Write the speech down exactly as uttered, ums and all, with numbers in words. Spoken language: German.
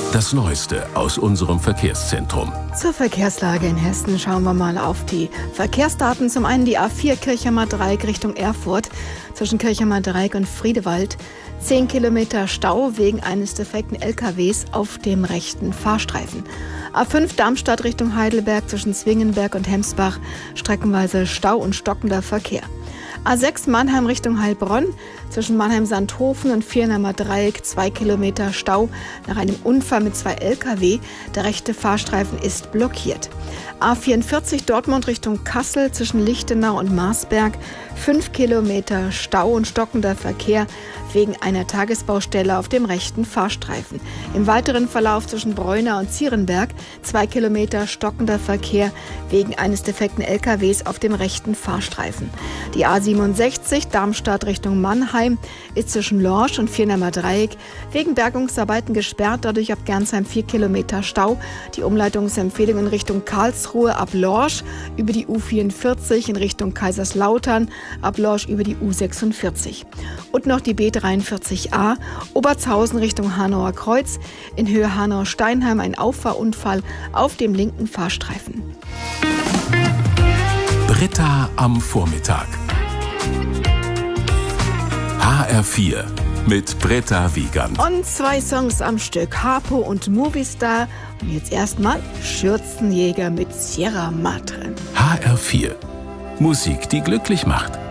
Das Neueste aus unserem Verkehrszentrum. Zur Verkehrslage in Hessen schauen wir mal auf die Verkehrsdaten. Zum einen die A vier Kirchheimer Dreieck Richtung Erfurt zwischen Kirchheimer Dreieck und Friedewald. Zehn Kilometer Stau wegen eines defekten L K Ws auf dem rechten Fahrstreifen. A fünf Darmstadt Richtung Heidelberg zwischen Zwingenberg und Hemsbach. Streckenweise Stau und stockender Verkehr. A sechs Mannheim Richtung Heilbronn zwischen Mannheim-Sandhofen und Viernheimer Dreieck zwei Kilometer Stau nach einem Unfall mit zwei L K W. Der rechte Fahrstreifen ist blockiert. A vierundvierzig Dortmund Richtung Kassel zwischen Lichtenau und Marsberg fünf Kilometer Stau und stockender Verkehr wegen einer Tagesbaustelle auf dem rechten Fahrstreifen. Im weiteren Verlauf zwischen Breunau und Zierenberg zwei Kilometer stockender Verkehr wegen eines defekten L K Ws auf dem rechten Fahrstreifen. Die A siebenundsechzig Darmstadt Richtung Mannheim ist zwischen Lorsch und Viernheimer Dreieck wegen Bergungsarbeiten gesperrt, dadurch ab Gernsheim vier Kilometer Stau. Die Umleitungsempfehlung in Richtung Karlsruhe ab Lorsch über die U vierundvierzig in Richtung Kaiserslautern, ab Lorsch über die U sechsundvierzig. Und noch die B dreiundvierzig A Obertshausen Richtung Hanauer Kreuz, in Höhe Hanau-Steinheim ein Auffahrunfall auf dem linken Fahrstreifen. Britta am Vormittag. H R vier mit Britta Wiegand. Und zwei Songs am Stück, Harpo und Movistar. Und jetzt erstmal Schürzenjäger mit Sierra Madre. H R vier. Musik, die glücklich macht.